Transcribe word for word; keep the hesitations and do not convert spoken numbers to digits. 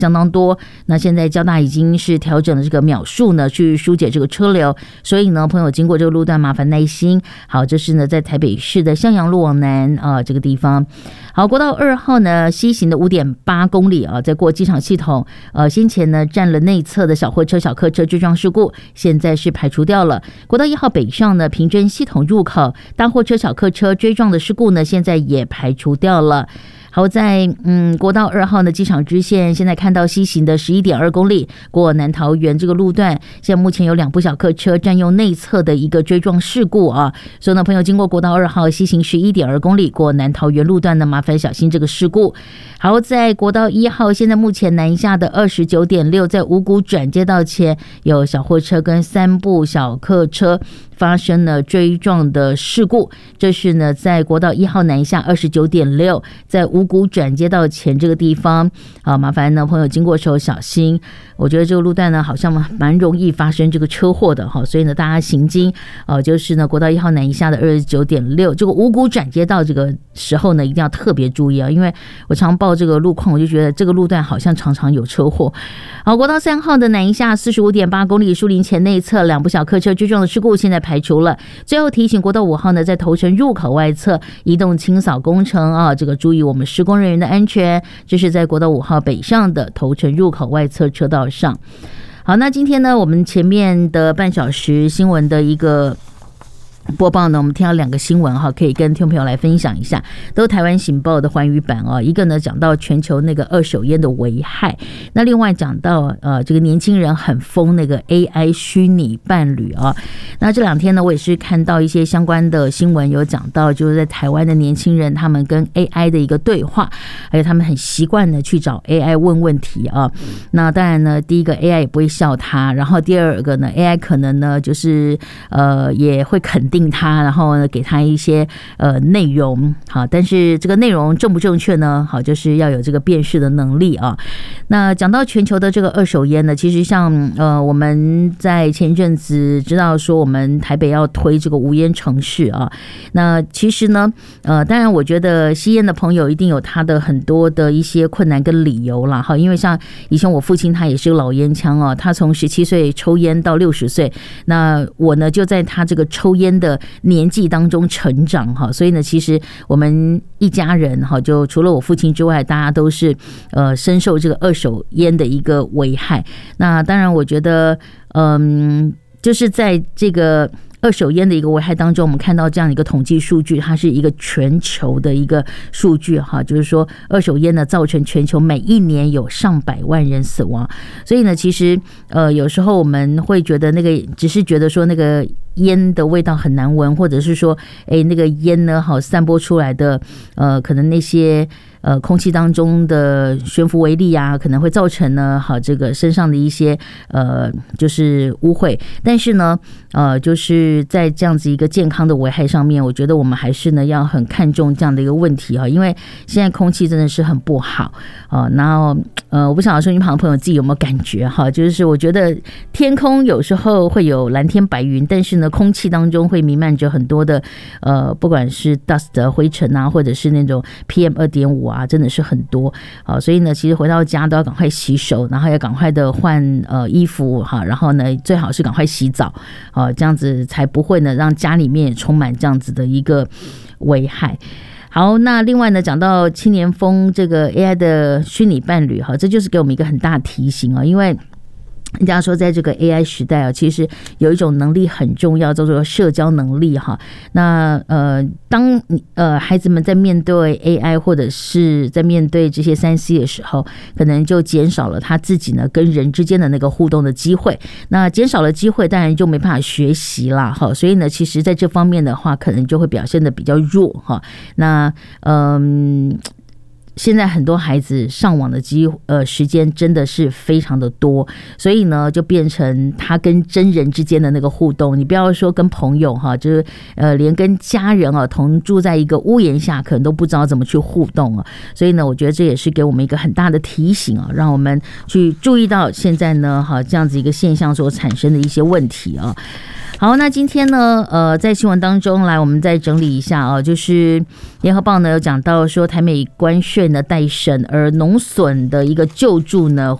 相当多。那现在交大已经是调整了这个秒数呢，去疏解这个车流，所以呢，朋友经过这个路段麻烦耐心。好，这是呢在台北市的向阳路往南啊、呃、这个地方。好，国道二号呢西行的 五点八公里啊，在过机场系统，呃，先前呢占了内侧的小货车、小客车追撞事故，现在是排除掉了。国道一号北上呢，平镇系统入口大货车、小客车追撞的事故呢，现在也排除掉了。好，在嗯国道二号呢机场支线，现在看到西行的 十一点二公里过南桃园这个路段，现在目前有两部小客车占用内侧的一个追撞事故啊，所以呢朋友经过国道二号西行 十一点二公里过南桃园路段呢，麻烦小心这个事故。好，在国道一号现在目前南下的 二十九点六， 在五股转接道前有小货车跟三部小客车发生了追撞的事故，这是呢在国道一号南下 二十九点六， 在五股转接道前这个地方啊，麻烦呢朋友经过的时候小心。我觉得这个路段呢好像蛮容易发生这个车祸的哈，所以呢大家行经呃就是呢国道一号南下的 二十九点六， 这个五股转接道这个时候呢一定要特别注意啊，因为我常报这个路况，我就觉得这个路段好像常常有车祸。好，国道三号的南下 四十五点八公里树林前内侧两部小客车追撞的事故现在排除了。最后提醒国道五号呢在头城入口外侧移动清扫工程啊，这个注意我们施工人员的安全，这是在国道五号北上的头城入口外侧车道上。好，那今天呢我们前面的半小时新闻的一个播报呢，我们听到两个新闻哈，可以跟听众朋友来分享一下，都是台湾醒报的寰宇版啊。一个呢讲到全球那个二手烟的危害，那另外讲到呃这个年轻人很疯那个 A I 虚拟伴侣啊。那这两天呢，我也是看到一些相关的新闻，有讲到就是在台湾的年轻人他们跟 A I 的一个对话，还有他们很习惯的去找 A I 问问题啊。那当然呢，第一个 A I 也不会笑他，然后第二个呢 A I 可能呢就是呃也会肯定他，然后呢给他一些呃内容，好，但是这个内容正不正确呢？好，就是要有这个辨识的能力啊。那讲到全球的这个二手烟呢，其实像呃我们在前一阵子知道说我们台北要推这个无烟城市啊，那其实呢呃当然我觉得吸烟的朋友一定有他的很多的一些困难跟理由啦，哈，因为像以前我父亲他也是个老烟枪啊，他从十七岁抽烟到六十岁，那我呢就在他这个抽烟的年纪当中成长哈，所以呢，其实我们一家人哈，就除了我父亲之外，大家都是呃深受这个二手烟的一个危害。那当然，我觉得嗯，就是在这个二手烟的一个危害当中，我们看到这样的一个统计数据，它是一个全球的一个数据哈，就是说二手烟呢造成全球每一年有上百万人死亡，所以呢，其实呃有时候我们会觉得那个只是觉得说那个烟的味道很难闻，或者是说哎那个烟呢好散播出来的呃可能那些呃空气当中的悬浮微粒啊，可能会造成呢好这个身上的一些呃就是污秽，但是呢呃就是在这样子一个健康的危害上面，我觉得我们还是呢要很看重这样的一个问题啊，因为现在空气真的是很不好啊。然后呃我不晓得收音旁的朋友自己有没有感觉哈，就是我觉得天空有时候会有蓝天白云，但是呢空气当中会弥漫着很多的呃不管是 dust 灰尘啊，或者是那种 P M 二点五 啊，真的是很多啊。所以呢其实回到家都要赶快洗手，然后要赶快的换呃衣服哈，然后呢最好是赶快洗澡啊，这样子才不会呢让家里面也充满这样子的一个危害。好，那另外呢讲到青年风这个 A I 的虚拟伴侣哈，这就是给我们一个很大的提醒啊，因为人家说在这个 A I 时代啊，其实有一种能力很重要，叫做社交能力哈。那呃，当呃孩子们在面对 A I 或者是在面对这些三 C 的时候，可能就减少了他自己呢跟人之间的那个互动的机会。那减少了机会，当然就没办法学习啦哈。所以呢，其实在这方面的话，可能就会表现得比较弱哈。那嗯。现在很多孩子上网的机呃时间真的是非常的多，所以呢就变成他跟真人之间的那个互动，你不要说跟朋友哈，就是呃连跟家人啊同住在一个屋檐下，可能都不知道怎么去互动啊。所以呢，我觉得这也是给我们一个很大的提醒啊，让我们去注意到现在呢哈这样子一个现象所产生的一些问题啊。 好，那今天呢，呃，在新闻当中来，我们再整理一下啊，就是联合报呢有讲到说，台美关税呢待审，而农损的一个救助呢